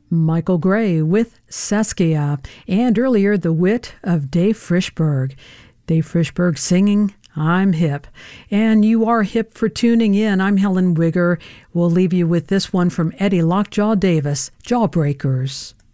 Michael Gray with Saskia, and earlier the wit of Dave Frishberg. Dave Frishberg singing I'm Hip. And you are hip for tuning in. I'm Helen Wigger. We'll leave you with this one from Eddie Lockjaw Davis, Jawbreakers.